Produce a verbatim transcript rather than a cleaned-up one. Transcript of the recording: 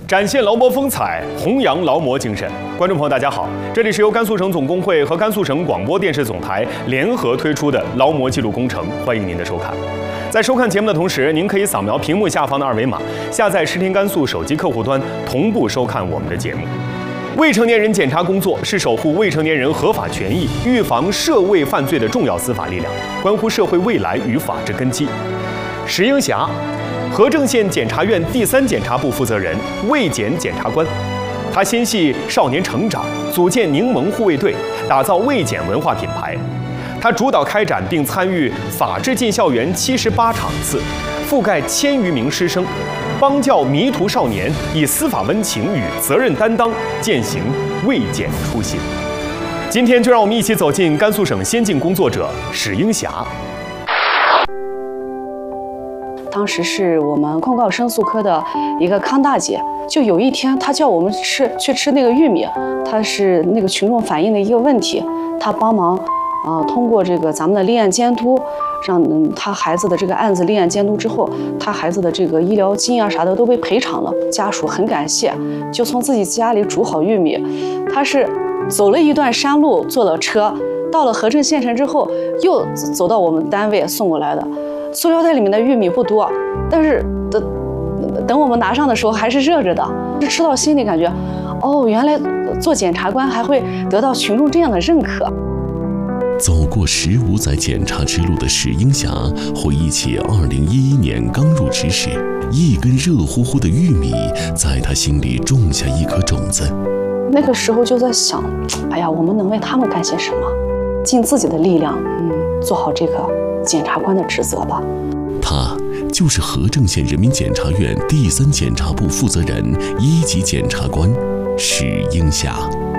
展现劳模风采，弘扬劳模精神。观众朋友，大家好，这里是由甘肃省总工会和甘肃省广播电视总台联合推出的劳模记录工程，欢迎您的收看。在收看节目的同时，您可以扫描屏幕下方的二维码，下载视听甘肃手机客户端，同步收看我们的节目。未成年人检查工作是守护未成年人合法权益、预防涉未犯罪的重要司法力量，关乎社会未来与法治根基。石英霞，和正县检察院第三检察部负责人、卫检检察官，他心系少年成长，组建柠檬护卫队，打造卫检文化品牌。他主导开展并参与法治进校园七十八场次，覆盖千余名师生，帮教迷途少年以司法温情与责任担当践行卫检初心。今天就让我们一起走进甘肃省先进工作者史英霞。 当时是我们控告申诉科的一个康大姐，就有一天她叫我们吃去吃那个玉米，她是那个群众反映的一个问题，她帮忙啊、呃、通过这个咱们的立案监督，让嗯她孩子的这个案子立案监督之后，她孩子的这个医疗金啊啥的都被赔偿了，家属很感谢，就从自己家里煮好玉米，她是走了一段山路，坐了车，到了和正县城之后，又走到我们单位送过来的。塑料袋里面的玉米不多，但是等等我们拿上的时候还是热着的，是吃到心里感觉，哦，原来做检察官还会得到群众这样的认可。 走过十五载检察之路的史英霞回忆起二零一一年刚入职时，一根热乎乎的玉米在她心里种下一颗种子。 那个时候就在想，哎呀，我们能为他们干些什么？尽自己的力量，嗯，做好这个检察官的职责吧。 他就是和正县人民检察院第三检察部负责人、一级检察官史英霞。